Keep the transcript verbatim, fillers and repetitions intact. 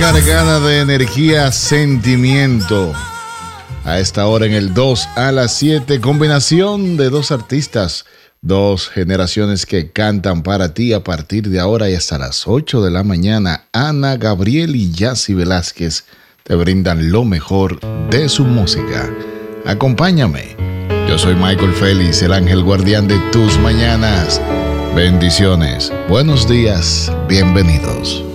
cargada de energía, sentimiento. A esta hora en el dos a las siete, combinación de dos artistas, dos generaciones que cantan para ti a partir de ahora y hasta las ocho de la mañana. Ana Gabriel y Yacy Velázquez te brindan lo mejor de su música. Acompáñame. Yo soy Michael Félix, el ángel guardián de tus mañanas. Bendiciones, buenos días, bienvenidos.